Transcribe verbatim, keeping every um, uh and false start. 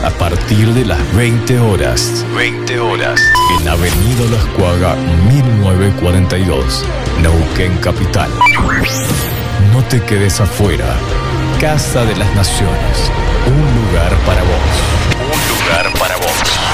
a partir de las veinte horas. veinte horas. En Avenida Las Cuagas mil novecientos cuarenta y dos, Neuquén Capital. No te quedes afuera. Casa de las Naciones. Un lugar para vos. Un lugar para vos.